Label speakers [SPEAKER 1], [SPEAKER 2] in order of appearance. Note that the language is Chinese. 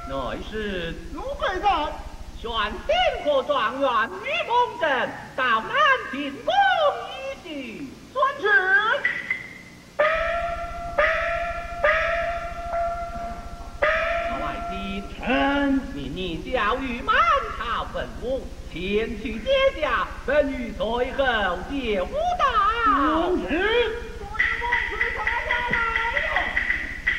[SPEAKER 1] 乃是
[SPEAKER 2] 奴贵在，
[SPEAKER 1] 选天国状元于公正到南进宫一叙。
[SPEAKER 2] 遵旨。
[SPEAKER 1] 外今臣命你教育满朝文武前去接驾，本于随后接吾到。
[SPEAKER 2] 遵旨。